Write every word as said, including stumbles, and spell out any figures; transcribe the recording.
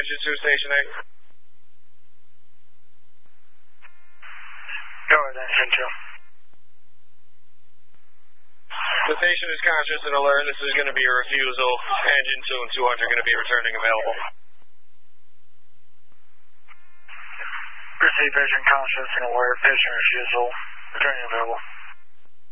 engine two, station eight. Go ahead, engine two. The station is conscious and alert. This is going to be a refusal. Engine two and two hundred going to be returning available. Receive patient conscious and alert. Patient refusal. Returning available.